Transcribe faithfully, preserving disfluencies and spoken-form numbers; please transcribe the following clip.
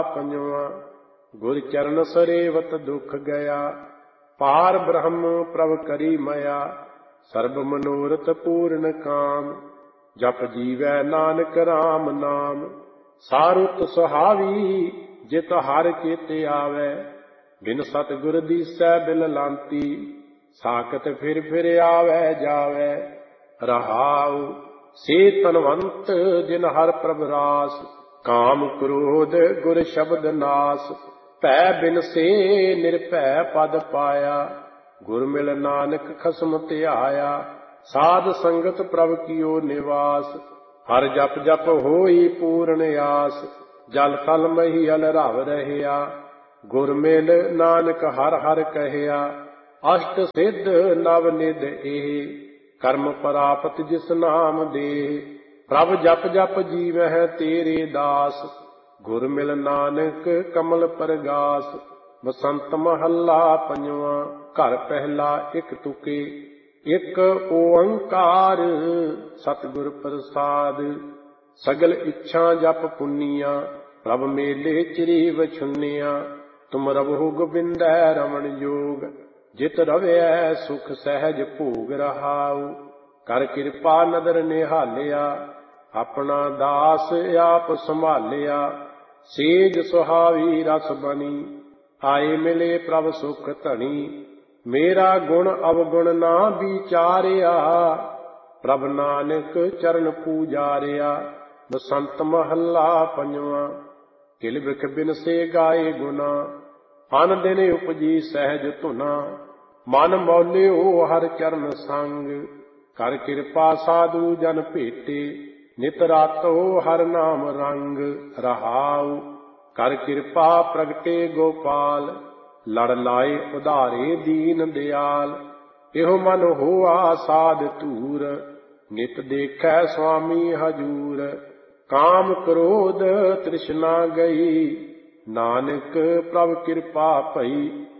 ਪੰਜਵਾਂ ਗੁਰ ਚਰਨ ਸਰੇਵਤ ਦੁਖ ਗਿਆ। ਪਾਰ ਬ੍ਰਹਮ ਪ੍ਰਭ ਕਰੀ ਮਇਆ ਸਰਬ ਮਨੋਰਥ ਪੂਰਨ ਕਾਮ। ਜਪ ਜੀਵੈ ਨਾਨਕ ਰਾਮ ਨਾਮ ਸਾਰੁਤ ਸੁਹਾਵੀ ਜਿਤ ਹਰਿ ਚੇਤੇ ਆਵੈ। ਬਿਨ ਸਤਿਗੁਰ ਦੀਸੈ ਬਿਲ ਲਾਂਤੀ ਸਾਖਤ ਫਿਰ ਫਿਰ ਆਵੈ ਜਾਵੈ। ਰਹਾਉ ਸੇ ਤਨਵੰਤ ਜਿਨ ਹਰਿ ਪ੍ਰਭ ਰਾਸ ਕਾਮ ਕ੍ਰੋਧ ਗੁਰ ਸ਼ਬਦ ਨਾਸ। ਭੈ ਬਿਨ ਸੇ ਨਿਰਭੈ ਪਦ ਪਾਇਆ ਗੁਰ ਮਿਲ ਨਾਨਕ ਖਸਮ ਧਿਆਇਆ। ਸਾਧ ਸੰਗਤ ਪ੍ਰਭ ਕੀਓ ਨਿਵਾਸ ਹਰ ਜਪ ਜਪ ਹੋਈ ਪੂਰਨ ਆਸ। ਜਲ ਥਲ ਮਹੀਅਲ ਰਵ ਰਹਿਆ ਗੁਰ ਮਿਲ ਨਾਨਕ ਹਰ ਹਰ ਕਹਿਆ। ਅਸ਼ਟ ਸਿੱਧ ਨਵ ਨਿਧ ਇਹ ਕਰਮ ਪ੍ਰਾਪਤ ਜਿਸ ਨਾਮ ਦੇ। ਪ੍ਰਭ ਜਪ ਜਪ ਜੀਵਹਿ ਤੇਰੇ ਦਾਸ ਗੁਰ ਮਿਲ ਨਾਨਕ ਕਮਲ ਪਰਗਾਸ। ਬਸੰਤ ਮਹੱਲਾ ਪੰਜਵਾਂ ਘਰ ਪਹਿਲਾ ਇਕ ਤੁਕੇ। ਇਕ ਓੰਕਾਰ ਸਤਿਗੁਰ ਪ੍ਰਸਾਦ ਸਗਲ ਇੱਛਾ ਜਪ ਪੁੰਨੀਆਂ ਪ੍ਰਭ ਮੇਲੇ ਚਿਰੀ ਵਛੁੰਨੀਆਂ। ਤੁਮ ਰਵਹੁ ਗੋਬਿੰਦੈ ਰਮਣ ਜੋਗ ਜਿਤ ਰਵਿਐ ਸੁਖ ਸਹਿਜ ਭੋਗ ਰਹਾਉ। ਕਰ ਕਿਰਪਾ ਨਦਰ ਨਿਹਾਲਿਆ ਆਪਣਾ ਦਾਸ ਆਪ ਸੰਭਾਲਿਆ। ਸੇਜ ਸੁਹਾਵੀ ਰਸ ਬਣੀ ਆਏ ਮਿਲੇ ਪ੍ਰਭ ਸੁਖ ਧਣੀ। ਮੇਰਾ ਗੁਣ ਅਵਗੁਣ ਨਾ ਵਿਚਾਰਿਆ ਪ੍ਰਭ ਨਾਨਕ ਚਰਨ ਪੂਜਾਰਿਆ। ਬਸੰਤ ਮਹੱਲਾ ਪੰਜਵਾਂ ਕਿਲ ਬਿਖ ਬਿਨ ਸੇ ਗਾਏ ਗੁਨਾ ਅਨ ਦਿਨ ਉਪਜੀ ਸਹਿਜ ਧੁਨਾ। ਮਨ ਮੌਲਿਓ ਹਰ ਚਰਨ ਸੰਗ ਕਰ ਕਿਰਪਾ ਸਾਧੂ ਜਨ ਭੇਟੇ। ਨਿਤ ਰਾਤੋ ਹਰ ਨਾਮ ਰੰਗ ਰਹਾਉ। ਕਰ ਕਿਰਪਾ ਪ੍ਰਗਟੇ ਗੋਪਾਲ ਲੜ ਲਾਏ ਉਧਾਰੇ ਦੀਨ ਦਿਆਲ। ਇਹੋ ਮਨ ਹੋਆ ਸਾਧ ਧੂਰ ਨਿਤ ਦੇਖੈ ਸੁਆਮੀ ਹਜੂਰ। ਕਾਮ ਕ੍ਰੋਧ ਤ੍ਰਿਸ਼ਨਾ ਗਈ ਨਾਨਕ ਪ੍ਰਭ ਕਿਰਪਾ ਭਈ।